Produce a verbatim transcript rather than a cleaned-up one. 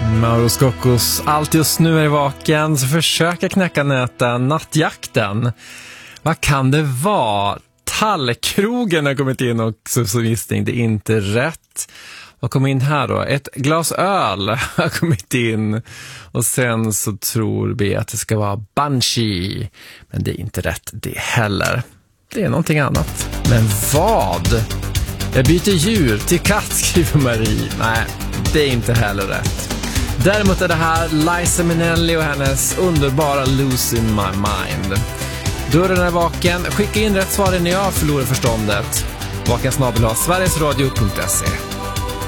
Mauro Scoccos Allt just nu är vaken, så försöker knäcka nöten. Nattjakten. Vad kan det vara? Tallkrogen har kommit in och så, så gissning, det är inte rätt. Vad kom in här då? Ett glas öl har kommit in. Och sen så tror vi att det ska vara Banshee. Men det är inte rätt det heller. Det är någonting annat. Men vad? Jag byter djur till katt, skriver Marie. Nej, det är inte heller rätt. Däremot är det här Liza Minnelli och hennes underbara Losing My Mind. Dörren är vaken. Skicka in rätt svar när jag förlorar förståndet. Vaken snabel-a sverigesradio punkt se.